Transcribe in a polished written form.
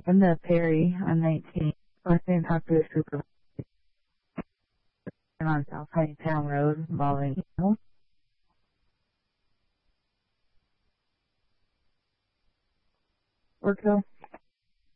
in the Perry on 19. I was going to talk to a supervisor on South Town Road involving Workville.